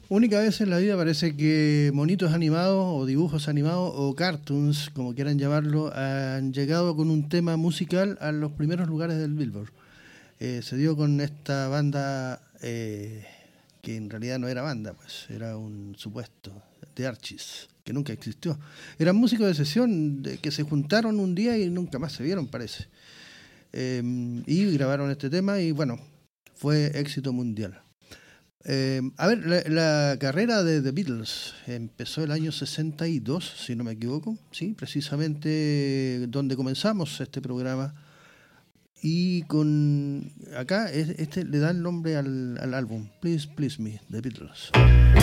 Única vez en la vida parece que monitos animados o dibujos animados o cartoons, como quieran llamarlo, han llegado con un tema musical a los primeros lugares del Billboard. Se dio con esta banda que en realidad no era banda, pues era un supuesto de Archies, que nunca existió. Eran músicos de sesión que se juntaron un día y nunca más se vieron, parece. Y grabaron este tema y bueno, fue éxito mundial. La carrera de The Beatles empezó el año 62, si no me equivoco, sí, precisamente donde comenzamos este programa. Y con acá este le da el nombre al álbum, Please Please Me, The Beatles.